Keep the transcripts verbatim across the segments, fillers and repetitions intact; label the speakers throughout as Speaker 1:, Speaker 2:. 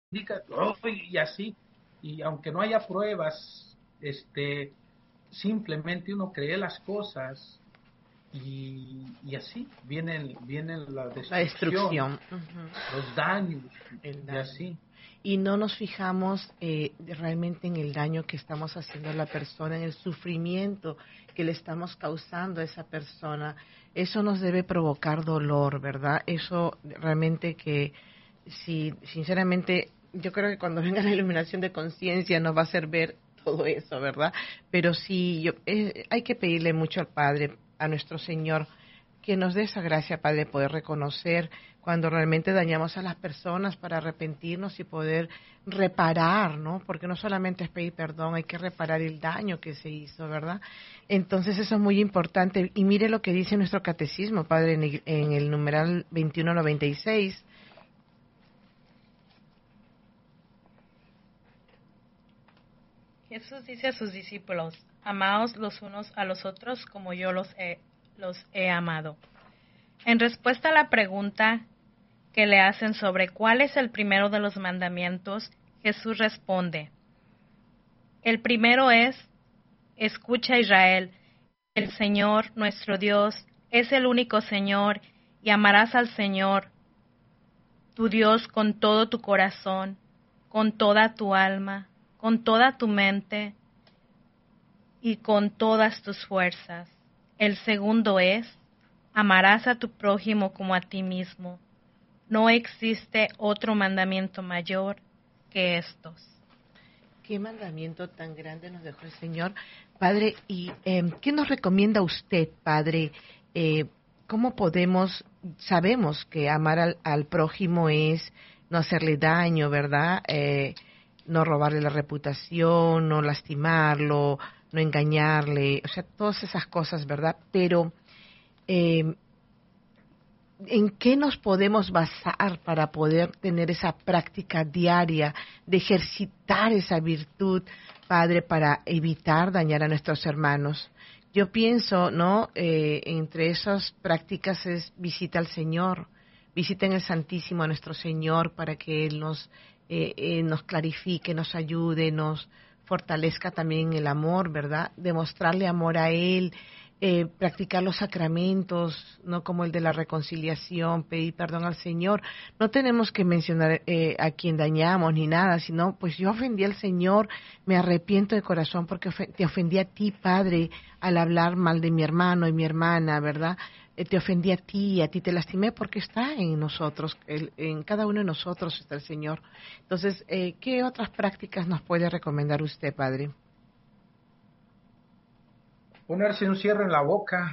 Speaker 1: indica, oh, y así, y aunque no haya pruebas, este, simplemente uno cree las cosas y, y así viene, viene la
Speaker 2: La
Speaker 1: destrucción,
Speaker 2: destrucción. Uh-huh.
Speaker 1: los daños
Speaker 2: El
Speaker 1: y
Speaker 2: daño.
Speaker 1: así.
Speaker 2: Y no nos fijamos eh, realmente en el daño que estamos haciendo a la persona, en el sufrimiento que le estamos causando a esa persona. Eso nos debe provocar dolor, ¿verdad? Eso realmente que, si sinceramente, yo creo que cuando venga la iluminación de conciencia nos va a hacer ver todo eso, ¿verdad? Pero sí, yo, eh, hay que pedirle mucho al Padre, a nuestro Señor, que nos dé esa gracia, Padre, de poder reconocer cuando realmente dañamos a las personas para arrepentirnos y poder reparar, ¿no? Porque no solamente es pedir perdón, hay que reparar el daño que se hizo, ¿verdad? Entonces eso es muy importante. Y mire lo que dice nuestro catecismo, Padre, en el, en el numeral veintiuno noventa y seis.
Speaker 3: Jesús dice a sus discípulos, amaos los unos a los otros como yo los he, los he amado. En respuesta a la pregunta que le hacen sobre cuál es el primero de los mandamientos, Jesús responde, el primero es, escucha Israel, el Señor, nuestro Dios, es el único Señor, y amarás al Señor, tu Dios, con todo tu corazón, con toda tu alma, con toda tu mente y con todas tus fuerzas. El segundo es, amarás a tu prójimo como a ti mismo. No existe otro mandamiento mayor que estos.
Speaker 2: Qué mandamiento tan grande nos dejó el Señor. Padre, ¿y eh, qué nos recomienda usted, Padre? Eh, ¿Cómo podemos, sabemos que amar al, al prójimo es no hacerle daño, ¿verdad? Eh, no robarle la reputación, no lastimarlo, no engañarle, o sea, todas esas cosas, ¿verdad? Pero, eh, ¿en qué nos podemos basar para poder tener esa práctica diaria de ejercitar esa virtud, Padre, para evitar dañar a nuestros hermanos? Yo pienso, ¿no? Eh, entre esas prácticas es visita al Señor, visita en el Santísimo a nuestro Señor para que Él nos, eh, eh, nos clarifique, nos ayude, nos fortalezca también el amor, ¿verdad? Demostrarle amor a Él, eh, practicar los sacramentos, no como el de la reconciliación, pedir perdón al Señor. No tenemos que mencionar eh, a quien dañamos ni nada, sino pues yo ofendí al Señor, me arrepiento de corazón porque ofe- te ofendí a ti, Padre, al hablar mal de mi hermano y mi hermana, ¿verdad? Eh, te ofendí a ti, a ti te lastimé porque está en nosotros, el- en cada uno de nosotros está el Señor. Entonces, eh, ¿qué otras prácticas nos puede recomendar usted, Padre?
Speaker 1: Ponerse un cierre en la boca.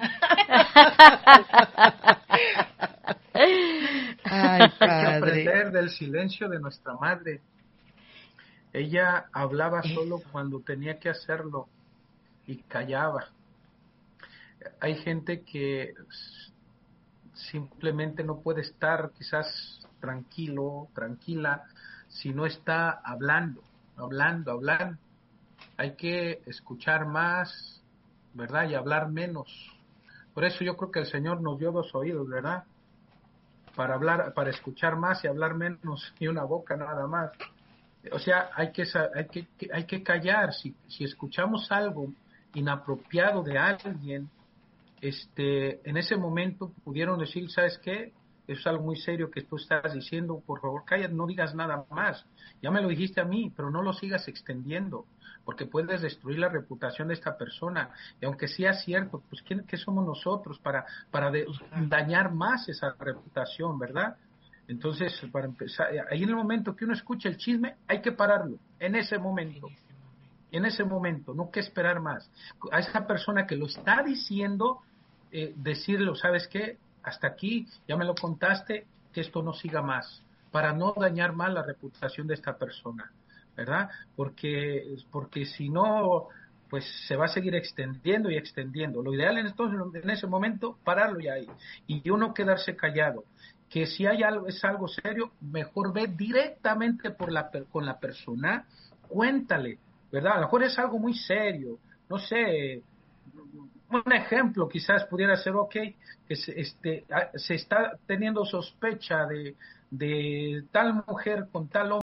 Speaker 2: Ay,
Speaker 1: Hay que
Speaker 2: Padre.
Speaker 1: aprender del silencio de nuestra madre. Ella hablaba solo
Speaker 2: Eso.
Speaker 1: cuando tenía que hacerlo y callaba. Hay gente que simplemente no puede estar quizás tranquilo, tranquila, si no está hablando, hablando, hablando. Hay que escuchar más, ¿verdad? Y hablar menos. Por eso yo creo que el Señor nos dio dos oídos, ¿verdad? Para hablar, para escuchar más y hablar menos, y una boca nada más. O sea, hay que, hay que, hay que callar. Si, si escuchamos algo inapropiado de alguien, este, en ese momento pudieron decir, ¿sabes qué? Eso es algo muy serio que tú estás diciendo, por favor, calla, no digas nada más. Ya me lo dijiste a mí, pero no lo sigas extendiendo, porque puedes destruir la reputación de esta persona. Y aunque sea cierto, pues ¿quién, qué somos nosotros para, para de, dañar más esa reputación, verdad? Entonces, para empezar, ahí en el momento que uno escucha el chisme, hay que pararlo, en ese momento en ese momento, no que esperar más. A esa persona que lo está diciendo, eh, decirle, ¿sabes qué? Hasta aquí, ya me lo contaste, que esto no siga más, para no dañar más la reputación de esta persona, ¿verdad? Porque, porque si no, pues se va a seguir extendiendo y extendiendo. Lo ideal es entonces, en ese momento, pararlo ya ahí, y uno quedarse callado. Que si hay algo, es algo serio, mejor ve directamente por la, con la persona, cuéntale, ¿verdad? A lo mejor es algo muy serio, no sé, un ejemplo quizás pudiera ser, ok, que se, este, se está teniendo sospecha de, de tal mujer con tal hombre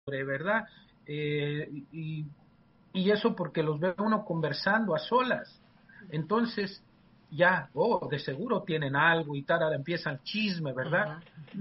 Speaker 1: ¿verdad? Eh, y, y eso porque los ve uno conversando a solas. Entonces, ya, oh, de seguro tienen algo y tal, empiezan chisme, ¿verdad?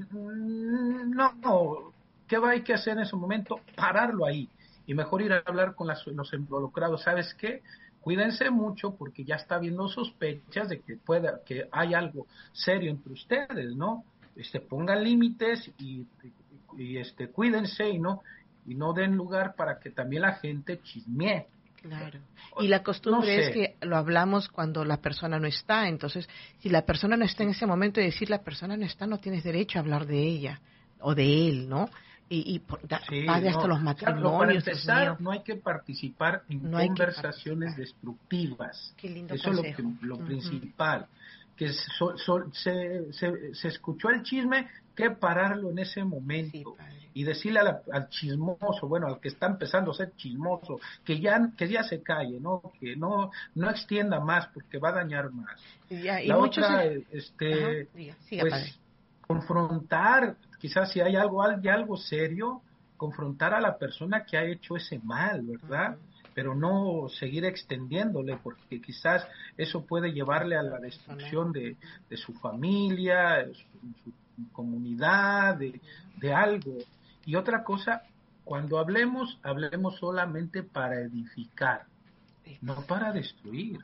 Speaker 1: Uh-huh. No, no, ¿qué va hay que hacer en ese momento? Pararlo ahí y mejor ir a hablar con las, los involucrados. ¿Sabes qué? Cuídense mucho porque ya está habiendo sospechas de que pueda, que hay algo serio entre ustedes, ¿no? Este, pongan límites y, y, y este, cuídense y no y no den lugar para que también la gente chismee.
Speaker 2: Claro. Y la costumbre
Speaker 1: no
Speaker 2: es que lo hablamos cuando la persona no está. Entonces, si la persona no está en ese momento y decir la persona no está, no tienes derecho a hablar de ella o de él, ¿no? Y, y por, da,
Speaker 1: sí,
Speaker 2: va de
Speaker 1: no.
Speaker 2: hasta los matrimonios.
Speaker 1: Para empezar, no hay que participar en
Speaker 2: no
Speaker 1: conversaciones
Speaker 2: participar.
Speaker 1: destructivas.
Speaker 2: Qué lindo
Speaker 1: Eso
Speaker 2: consejo.
Speaker 1: es lo, que, lo
Speaker 2: uh-huh.
Speaker 1: principal. Que so, so, se, se, se escuchó el chisme, que pararlo en ese momento.
Speaker 2: Sí,
Speaker 1: y decirle a la, al chismoso, bueno, al que está empezando a ser chismoso, que ya que ya se calle, ¿no? Que no no extienda más porque va a dañar más.
Speaker 2: Ya, y
Speaker 1: la
Speaker 2: muchos
Speaker 1: otra,
Speaker 2: es...
Speaker 1: este,
Speaker 2: Siga, siga,
Speaker 1: pues,
Speaker 2: padre.
Speaker 1: confrontar, quizás si hay algo, hay algo serio, confrontar a la persona que ha hecho ese mal, ¿verdad? Uh-huh. Pero no seguir extendiéndole, porque quizás eso puede llevarle a la destrucción de, de su familia, de su, su comunidad, de, de algo. Y otra cosa, cuando hablemos, hablemos solamente para edificar, no para destruir.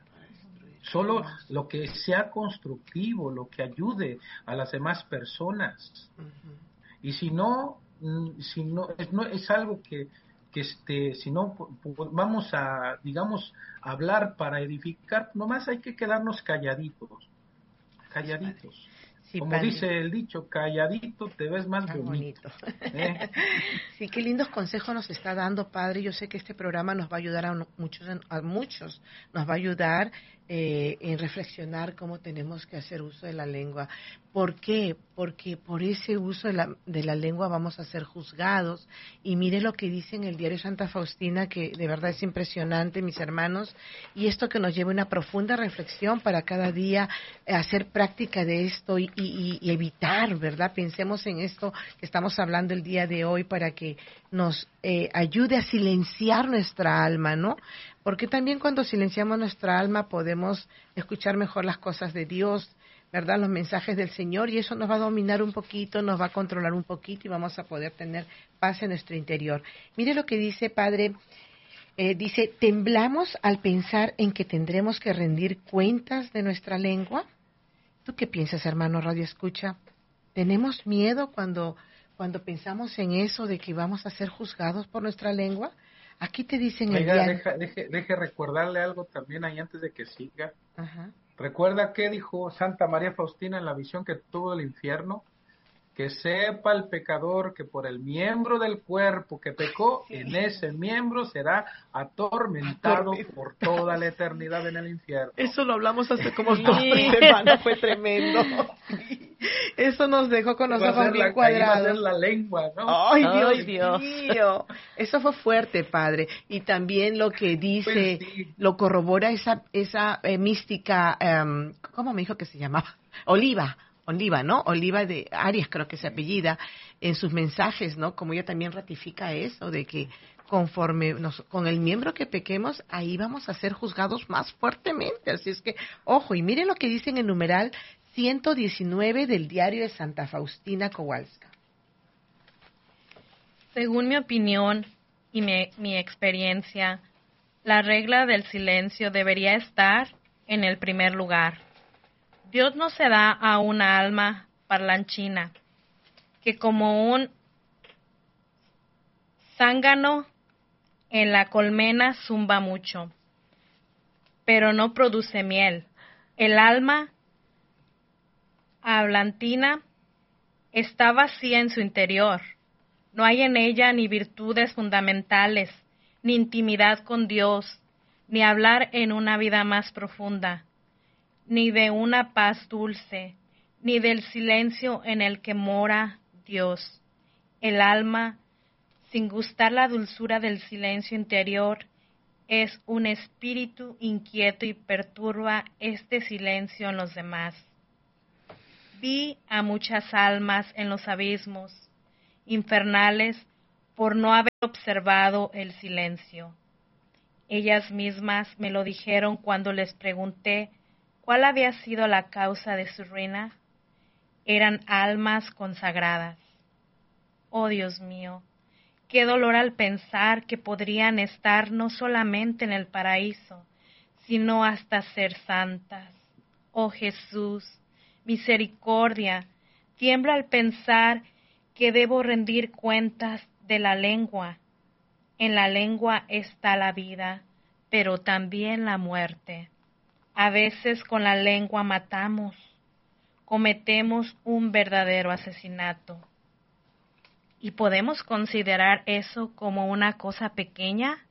Speaker 1: Solo lo que sea constructivo, lo que ayude a las demás personas. Uh-huh. Y si no, si no es, no, es algo que, que este, si no vamos a, digamos, hablar para edificar, nomás hay que quedarnos calladitos, calladitos. Sí, como padre. Dice el dicho, calladito te ves más bonito. bonito. ¿Eh?
Speaker 2: Sí, qué lindos consejos nos está dando, padre. Yo sé que este programa nos va a ayudar a muchos, a muchos nos va a ayudar eh, en reflexionar cómo tenemos que hacer uso de la lengua. ¿Por qué? Porque por ese uso de la, de la lengua vamos a ser juzgados. Y mire lo que dice en el diario Santa Faustina, que de verdad es impresionante, mis hermanos, y esto que nos lleva a una profunda reflexión para cada día hacer práctica de esto y, y, y evitar, ¿verdad? Pensemos en esto que estamos hablando el día de hoy para que nos eh, ayude a silenciar nuestra alma, ¿no? Porque también cuando silenciamos nuestra alma podemos escuchar mejor las cosas de Dios, ¿verdad? Los mensajes del Señor, y eso nos va a dominar un poquito, nos va a controlar un poquito y vamos a poder tener paz en nuestro interior. Mire lo que dice, Padre, eh, dice, ¿temblamos al pensar en que tendremos que rendir cuentas de nuestra lengua? ¿Tú qué piensas, hermano Radio Escucha? ¿Tenemos miedo cuando, cuando pensamos en eso de que vamos a ser juzgados por nuestra lengua? Aquí te dicen el
Speaker 1: Oiga,
Speaker 2: día...
Speaker 1: deja, deje, deje recordarle algo también ahí antes de que siga.
Speaker 2: Ajá.
Speaker 1: ¿Recuerda qué dijo Santa María Faustina en la visión que tuvo del infierno? Que sepa el pecador que por el miembro del cuerpo que pecó, en ese miembro será atormentado por toda la eternidad en el infierno.
Speaker 2: Eso lo hablamos hace como dos semanas, fue tremendo. Eso nos dejó con los ojos bien cuadrados.
Speaker 1: Ahí va a ser la lengua, ¿no?
Speaker 2: Ay, Dios, Ay, Dios mío. Eso fue fuerte, padre. Y también lo que dice, pues sí. Lo corrobora esa esa eh, mística, um, ¿cómo me dijo que se llamaba? Oliva. Oliva, ¿no? Oliva de Arias, creo que se apellida, en sus mensajes, ¿no? Como ella también ratifica eso, de que conforme nos, con el miembro que pequemos, ahí vamos a ser juzgados más fuertemente. Así es que, ojo, y miren lo que dice en el numeral ciento diecinueve del diario de Santa Faustina Kowalska.
Speaker 3: Según mi opinión y mi, mi experiencia, la regla del silencio debería estar en el primer lugar. Dios no se da a una alma parlanchina, que como un zángano en la colmena zumba mucho, pero no produce miel. El alma hablantina está vacía en su interior. No hay en ella ni virtudes fundamentales, ni intimidad con Dios, ni hablar en una vida más profunda, ni de una paz dulce, ni del silencio en el que mora Dios. El alma, sin gustar la dulzura del silencio interior, es un espíritu inquieto y perturba este silencio en los demás. Vi a muchas almas en los abismos infernales por no haber observado el silencio. Ellas mismas me lo dijeron cuando les pregunté cuál había sido la causa de su ruina. Eran almas consagradas. Oh Dios mío, qué dolor al pensar que podrían estar no solamente en el paraíso, sino hasta ser santas. Oh Jesús, misericordia, tiemblo al pensar que debo rendir cuentas de la lengua. En la lengua está la vida, pero también la muerte. A veces con la lengua matamos, cometemos un verdadero asesinato. ¿Y podemos considerar eso como una cosa pequeña?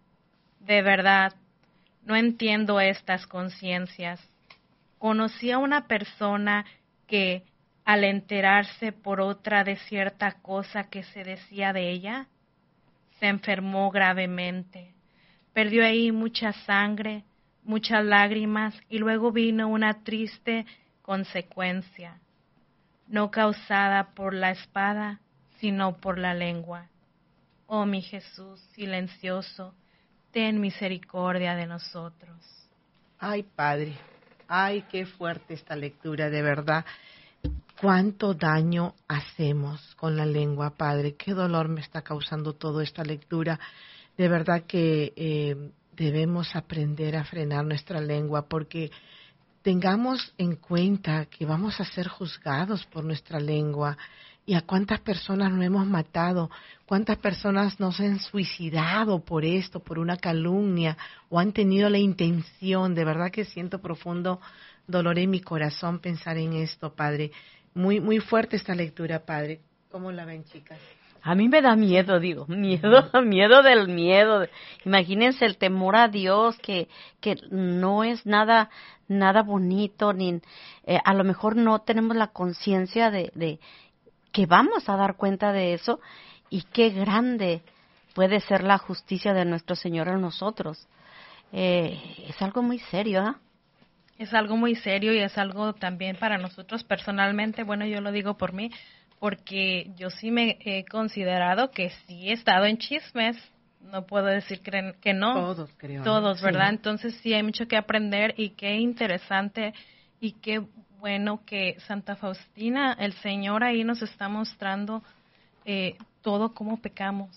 Speaker 3: De verdad, no entiendo estas conciencias. Conocí a una persona que, al enterarse por otra de cierta cosa que se decía de ella, se enfermó gravemente. Perdió ahí mucha sangre, muchas lágrimas, y luego vino una triste consecuencia, no causada por la espada, sino por la lengua. Oh mi Jesús silencioso, ten misericordia de nosotros.
Speaker 2: Ay, Padre, ay, qué fuerte esta lectura, de verdad. ¿Cuánto daño hacemos con la lengua, Padre? Qué dolor me está causando toda esta lectura. De verdad que eh, debemos aprender a frenar nuestra lengua, porque tengamos en cuenta que vamos a ser juzgados por nuestra lengua. ¿Y a cuántas personas no hemos matado? ¿Cuántas personas nos han suicidado por esto, por una calumnia, o han tenido la intención? De verdad que siento profundo dolor en mi corazón pensar en esto, Padre. Muy, muy fuerte esta lectura, Padre. ¿Cómo la ven, chicas?
Speaker 4: A mí me da miedo, digo, miedo, miedo del miedo. Imagínense el temor a Dios, que que no es nada nada bonito, ni eh, a lo mejor no tenemos la conciencia de, de que vamos a dar cuenta de eso, y qué grande puede ser la justicia de nuestro Señor en nosotros. Eh, es algo muy serio, ¿eh?
Speaker 3: Es algo muy serio y es algo también para nosotros personalmente, bueno, yo lo digo por mí, porque yo sí me he considerado que sí he estado en chismes, no puedo decir que, que no.
Speaker 2: Todos, creo.
Speaker 3: Todos, ¿verdad?
Speaker 2: Sí.
Speaker 3: Entonces sí hay mucho que aprender, y qué interesante y qué bueno que Santa Faustina, el Señor ahí nos está mostrando eh, todo cómo pecamos.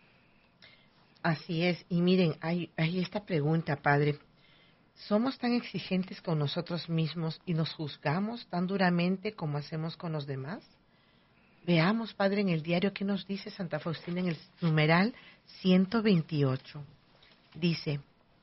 Speaker 2: Así es. Y miren, hay, hay esta pregunta, Padre. ¿Somos tan exigentes con nosotros mismos y nos juzgamos tan duramente como hacemos con los demás? Veamos, Padre, en el diario qué nos dice Santa Faustina en el numeral ciento veintiocho. Dice: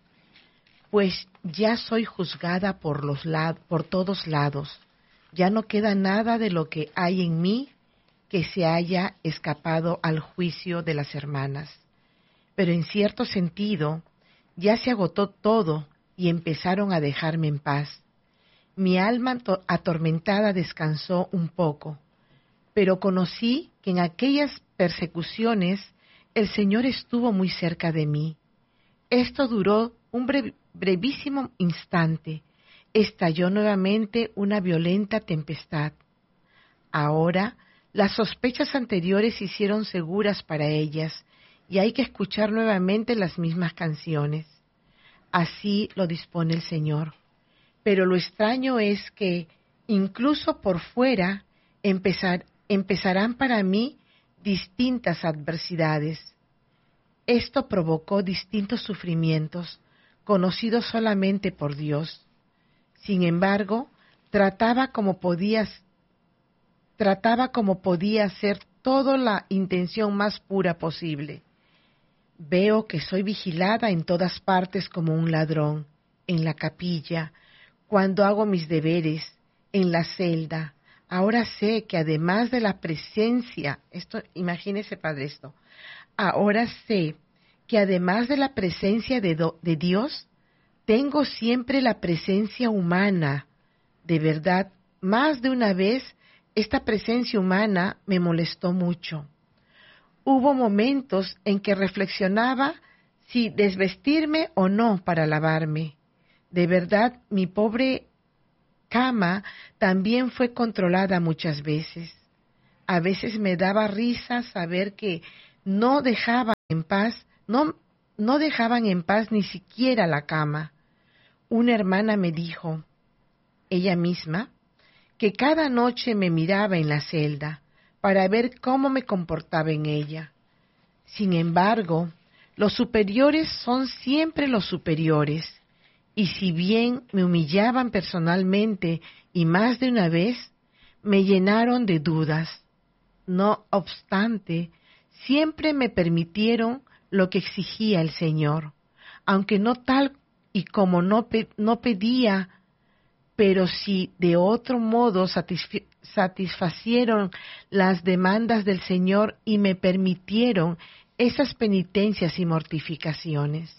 Speaker 2: pues ya soy juzgada por, los la- por todos lados. Ya no queda nada de lo que hay en mí que se haya escapado al juicio de las hermanas. Pero en cierto sentido, ya se agotó todo y empezaron a dejarme en paz. Mi alma atormentada descansó un poco, pero conocí que en aquellas persecuciones el Señor estuvo muy cerca de mí. Esto duró un bre- brevísimo instante. Estalló nuevamente una violenta tempestad. Ahora, las sospechas anteriores se hicieron seguras para ellas, y hay que escuchar nuevamente las mismas canciones. Así lo dispone el Señor. Pero lo extraño es que, incluso por fuera, empezar, empezarán para mí distintas adversidades. Esto provocó distintos sufrimientos, conocidos solamente por Dios. Sin embargo, trataba como podía, trataba como podía ser toda la intención más pura posible. Veo que soy vigilada en todas partes como un ladrón, en la capilla, cuando hago mis deberes, en la celda. Ahora sé que además de la presencia, esto, imagínese, Padre, esto, ahora sé que además de la presencia de, do, de Dios, tengo siempre la presencia humana. De verdad, más de una vez, esta presencia humana me molestó mucho. Hubo momentos en que reflexionaba si desvestirme o no para lavarme. De verdad, mi pobre cama también fue controlada muchas veces. A veces me daba risa saber que no dejaban en paz, no, no dejaban en paz ni siquiera la cama. Una hermana me dijo, ella misma, que cada noche me miraba en la celda para ver cómo me comportaba en ella. Sin embargo, los superiores son siempre los superiores, y si bien me humillaban personalmente y más de una vez, me llenaron de dudas. No obstante, siempre me permitieron lo que exigía el Señor, aunque no tal y como no, pe- no pedía, pero sí de otro modo satisf- satisfacieron las demandas del Señor y me permitieron esas penitencias y mortificaciones.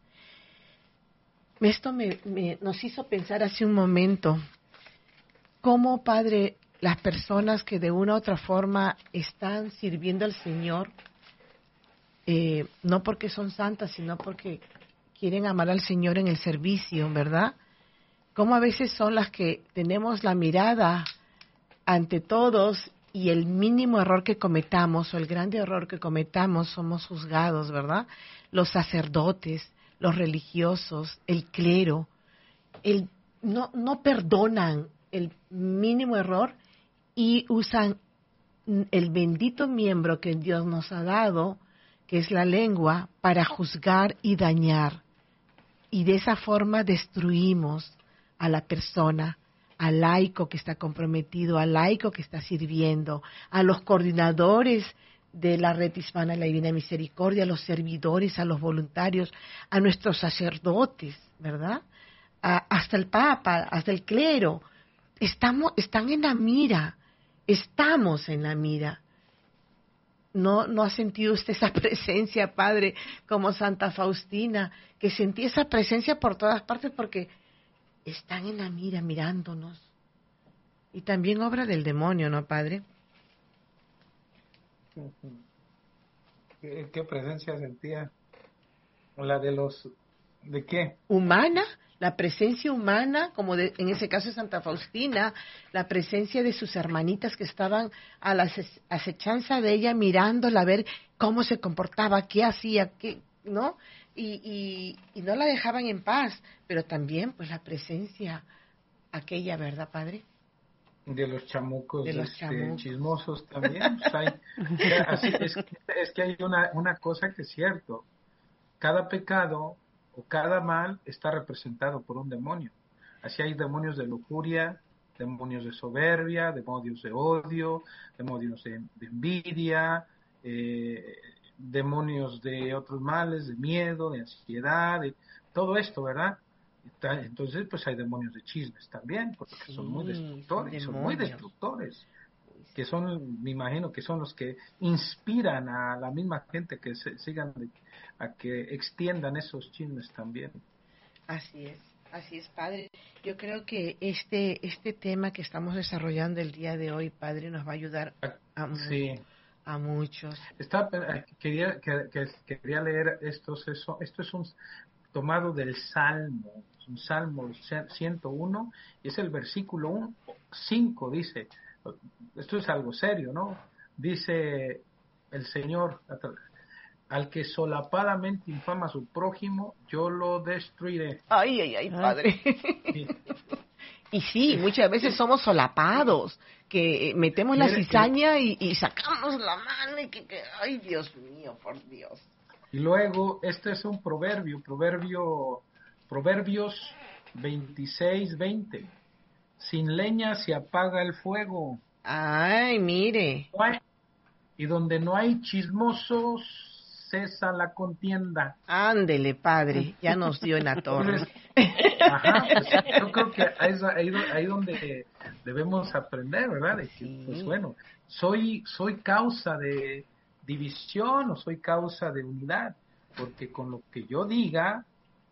Speaker 2: Esto me, me- nos hizo pensar hace un momento cómo, Padre, las personas que de una u otra forma están sirviendo al Señor, eh, no porque son santas, sino porque quieren amar al Señor en el servicio, ¿verdad? Cómo a veces son las que tenemos la mirada ante todos y el mínimo error que cometamos o el grande error que cometamos somos juzgados, ¿verdad? Los sacerdotes, los religiosos, el clero, el, no, no perdonan el mínimo error y usan el bendito miembro que Dios nos ha dado, que es la lengua, para juzgar y dañar. Y de esa forma destruimos a la persona, al laico que está comprometido, al laico que está sirviendo, a los coordinadores de la Red Hispana de la Divina Misericordia, a los servidores, a los voluntarios, a nuestros sacerdotes, ¿verdad? A, hasta el Papa, hasta el clero. Estamos, están en la mira, estamos en la mira. ¿No, ¿No ha sentido usted esa presencia, Padre, como Santa Faustina, que sentí esa presencia por todas partes porque están en la mira mirándonos? Y también obra del demonio, ¿no, Padre?
Speaker 1: ¿Qué, qué presencia sentía? ¿La de los... ¿De qué?
Speaker 2: Humana, la presencia humana, como de, en ese caso de Santa Faustina, la presencia de sus hermanitas que estaban a la ace- acechanza de ella, mirándola a ver cómo se comportaba, qué hacía, qué, ¿no? Y, y, y no la dejaban en paz, pero también pues la presencia aquella, ¿verdad, Padre?
Speaker 1: De los chamucos
Speaker 2: De los
Speaker 1: este,
Speaker 2: chamucos.
Speaker 1: chismosos también. Pues hay, o sea, así, es, es que hay una, una cosa que es cierto. Cada pecado o cada mal está representado por un demonio. Así hay demonios de lujuria, demonios de soberbia, demonios de odio, demonios de, de envidia, eh, demonios de otros males, de miedo, de ansiedad, de todo esto, ¿verdad? Entonces, pues hay demonios de chismes también, porque
Speaker 2: Sí,
Speaker 1: son muy
Speaker 2: son
Speaker 1: destructores, son muy
Speaker 2: demonios.
Speaker 1: destructores, que son, me imagino que son los que inspiran a la misma gente que se, sigan, de, a que extiendan esos chismes también.
Speaker 2: Así es, así es, Padre. Yo creo que este este tema que estamos desarrollando el día de hoy, Padre, nos va a ayudar a, mu-
Speaker 1: Sí,
Speaker 2: a muchos.
Speaker 1: está, quería, que, que, quería leer estos, eso, esto es un tomado del Salmo, un Salmo ciento uno, y es el versículo cinco, dice, esto es algo serio, ¿no? Dice el Señor, al que solapadamente infama a su prójimo, yo lo destruiré.
Speaker 2: Ay, ay, ay, Padre.
Speaker 1: Sí.
Speaker 2: Y sí, muchas veces somos solapados, que metemos la cizaña y, y sacamos la mano y que, que, ay, Dios mío, por Dios.
Speaker 1: Y luego, este es un proverbio, proverbio, Proverbios veintiséis veinte. Sin leña se apaga el fuego.
Speaker 2: Ay, mire.
Speaker 1: No hay, y donde no hay chismosos, cesa la contienda.
Speaker 2: Ándele, Padre, ya nos dio en la torre.
Speaker 1: Ajá, pues yo creo que es ahí, ahí donde debemos aprender, ¿verdad? De que,
Speaker 2: Sí.
Speaker 1: pues bueno, soy, soy causa de división o soy causa de unidad, porque con lo que yo diga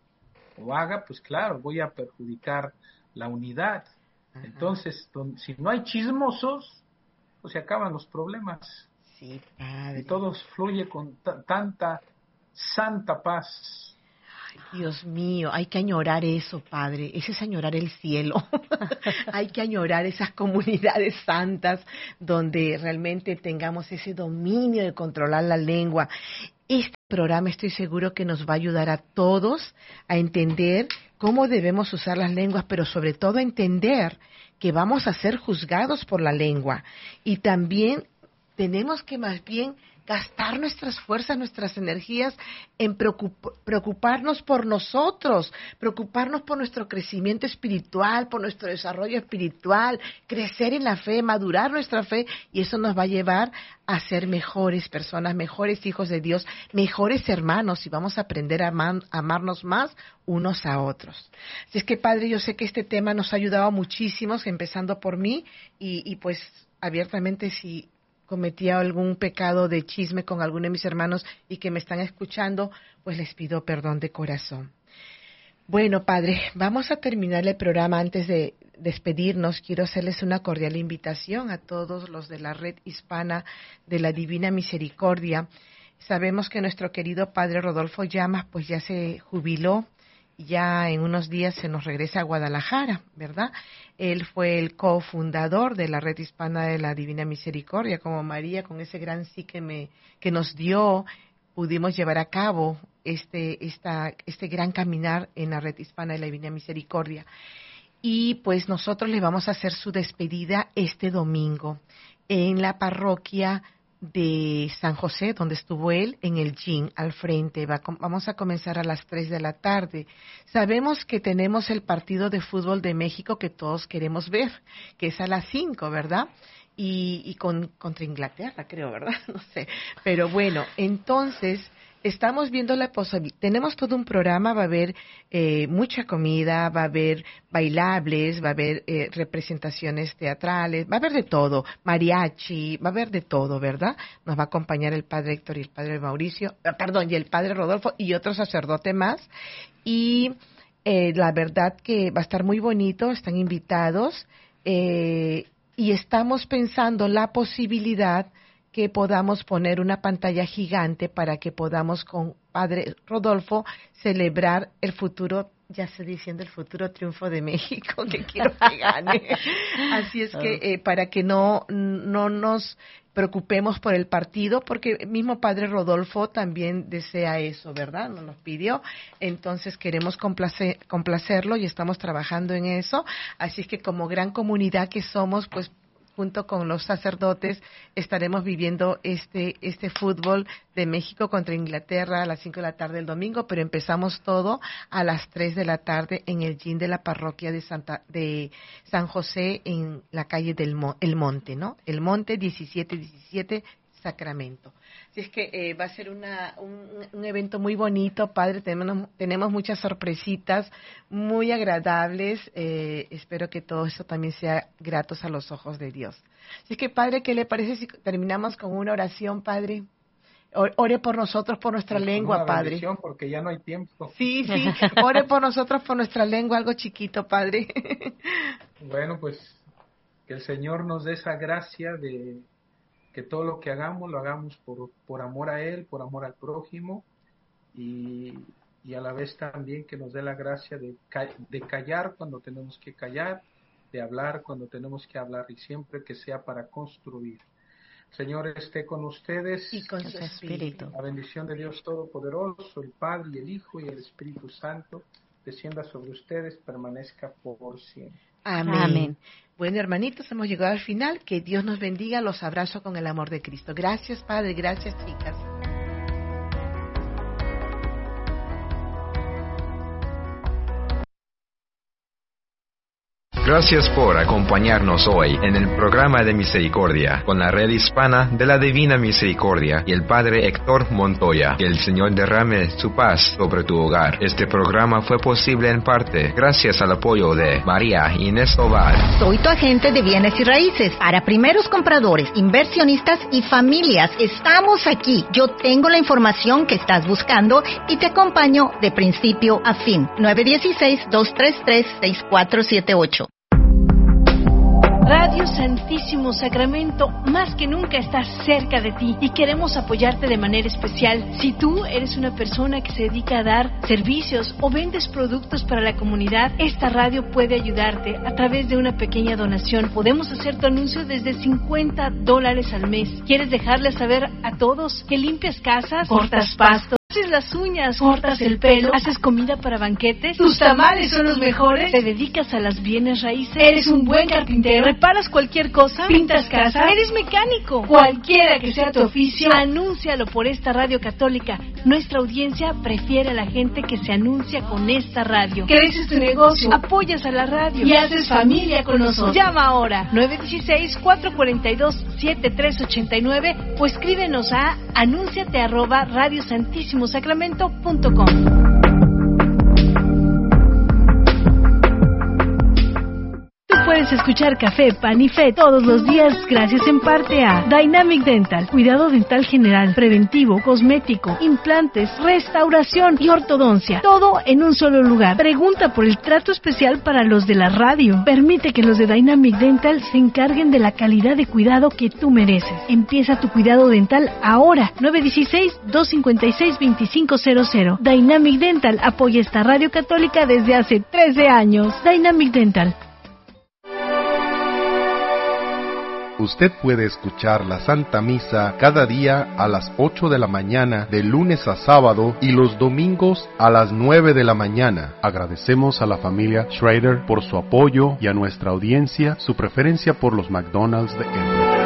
Speaker 1: o haga, pues claro, voy a perjudicar la unidad.
Speaker 2: Ajá.
Speaker 1: Entonces, don, si no hay chismosos, pues se acaban los problemas.
Speaker 2: Sí, Padre.
Speaker 1: Y todo fluye con t- tanta santa paz.
Speaker 2: Dios mío, hay que añorar eso, Padre. Ese es añorar el cielo. Hay que añorar esas comunidades santas donde realmente tengamos ese dominio de controlar la lengua. Este programa estoy seguro que nos va a ayudar a todos a entender cómo debemos usar las lenguas, pero sobre todo a entender que vamos a ser juzgados por la lengua. Y también tenemos que más bien gastar nuestras fuerzas, nuestras energías en preocup- preocuparnos por nosotros, preocuparnos por nuestro crecimiento espiritual, por nuestro desarrollo espiritual, crecer en la fe, madurar nuestra fe, y eso nos va a llevar a ser mejores personas, mejores hijos de Dios, mejores hermanos, y vamos a aprender a, amar, a amarnos más unos a otros. Así es que, Padre, yo sé que este tema nos ha ayudado muchísimo, empezando por mí, y, y pues abiertamente si cometía algún pecado de chisme con alguno de mis hermanos y que me están escuchando, pues les pido perdón de corazón. Bueno, Padre, vamos a terminar el programa. Antes de despedirnos, quiero hacerles una cordial invitación a todos los de la Red Hispana de la Divina Misericordia. Sabemos que nuestro querido Padre Rodolfo Llamas pues ya se jubiló, ya en unos días se nos regresa a Guadalajara, ¿verdad? Él fue el cofundador de la Red Hispana de la Divina Misericordia, como María, con ese gran sí que, me, que nos dio, pudimos llevar a cabo este, esta, este gran caminar en la Red Hispana de la Divina Misericordia. Y pues nosotros le vamos a hacer su despedida este domingo en la parroquia de San José, donde estuvo él, en el gym al frente. Va, vamos a comenzar a las tres de la tarde. Sabemos que tenemos el partido de fútbol de México que todos queremos ver, que es a las cinco, ¿verdad? Y, y con, contra Inglaterra, creo, ¿verdad? No sé. Pero bueno, entonces estamos viendo la posibilidad. Tenemos todo un programa, va a haber eh, mucha comida, va a haber bailables, va a haber eh, representaciones teatrales, va a haber de todo, mariachi, va a haber de todo, ¿verdad? Nos va a acompañar el padre Héctor y el padre Mauricio, eh, perdón, y el padre Rodolfo y otro sacerdote más. Y eh, la verdad que va a estar muy bonito, están invitados, eh, y estamos pensando la posibilidad que podamos poner una pantalla gigante para que podamos con Padre Rodolfo celebrar el futuro, ya estoy diciendo el futuro triunfo de México, que quiero que gane. Así es que eh, para que no, no nos preocupemos por el partido, porque el mismo Padre Rodolfo también desea eso, ¿verdad? Nos lo pidió, entonces queremos complacer, complacerlo y estamos trabajando en eso. Así es que como gran comunidad que somos, pues junto con los sacerdotes estaremos viviendo este este fútbol de México contra Inglaterra a las cinco de la tarde el domingo, pero empezamos todo a las tres de la tarde en el gym de la parroquia de Santa de San José en la calle del Mo, El Monte, ¿no? El Monte diecisiete diecisiete Sacramento. Así es que eh, va a ser una, un, un evento muy bonito, Padre. Tenemos, tenemos muchas sorpresitas muy agradables. Eh, espero que todo eso también sea gratos a los ojos de Dios. Así es que, Padre, ¿qué le parece si terminamos con una oración, Padre? Ore por nosotros, por nuestra
Speaker 1: con
Speaker 2: lengua,
Speaker 1: una
Speaker 2: Padre.
Speaker 1: bendición, porque ya no hay tiempo.
Speaker 2: Sí, sí. Ore por nosotros, por nuestra lengua, algo chiquito, Padre.
Speaker 1: Bueno, pues que el Señor nos dé esa gracia de que todo lo que hagamos lo hagamos por, por amor a Él, por amor al prójimo, y, y a la vez también que nos dé la gracia de, de callar cuando tenemos que callar, de hablar cuando tenemos que hablar, y siempre que sea para construir. Señor esté con ustedes
Speaker 2: y con su espíritu.
Speaker 1: La bendición de Dios Todopoderoso, el Padre y el Hijo y el Espíritu Santo descienda sobre ustedes, permanezca por siempre.
Speaker 2: Amén. Amén. Bueno, hermanitos, hemos llegado al final. Que Dios nos bendiga. Los abrazo con el amor de Cristo. Gracias, Padre. Gracias, chicas.
Speaker 5: Gracias por acompañarnos hoy en el programa de Misericordia con la Red Hispana de la Divina Misericordia y el Padre Héctor Montoya. Que el Señor derrame su paz sobre tu hogar. Este programa fue posible en parte gracias al apoyo de María Inés Tovar.
Speaker 6: Soy tu agente de bienes y raíces para primeros compradores, inversionistas y familias. Estamos aquí. Yo tengo la información que estás buscando y te acompaño de principio a fin. nueve uno seis, dos tres tres, seis cuatro siete ocho.
Speaker 7: Radio Santísimo Sacramento más que nunca está cerca de ti y queremos apoyarte de manera especial. Si tú eres una persona que se dedica a dar servicios o vendes productos para la comunidad, esta radio puede ayudarte a través de una pequeña donación. Podemos hacer tu anuncio desde cincuenta dólares al mes. ¿Quieres dejarle saber a todos que limpias casas, cortas pasto, haces las uñas, cortas el pelo, haces comida para banquetes, tus tamales son los mejores, te dedicas a las bienes raíces, eres un buen carpintero, reparas cualquier cosa, pintas casa, eres mecánico, cualquiera que sea tu oficio, anúncialo por esta radio católica. Nuestra audiencia prefiere a la gente que se anuncia con esta radio. Creces tu negocio, apoyas a la radio y haces familia con nosotros. Llama ahora nueve uno seis, cuatro cuatro dos, siete tres ocho nueve o escríbenos a anúnciate arroba radio santísimo sacramento punto com. Puedes escuchar Café, Pan y Fe todos los días gracias en parte a Dynamic Dental, cuidado dental general, preventivo, cosmético, implantes, restauración y ortodoncia, todo en un solo lugar. Pregunta por el trato especial para los de la radio. Permite que los de Dynamic Dental se encarguen de la calidad de cuidado que tú mereces. Empieza tu cuidado dental ahora. nueve uno seis, dos cinco seis, dos cinco cero cero. Dynamic Dental apoya esta radio católica desde hace trece años. Dynamic Dental.
Speaker 8: Usted puede escuchar la Santa Misa cada día a las ocho de la mañana, de lunes a sábado, y los domingos a las nueve de la mañana. Agradecemos a la familia Schrader por su apoyo y a nuestra audiencia su preferencia por los McDonald's de Edmonton.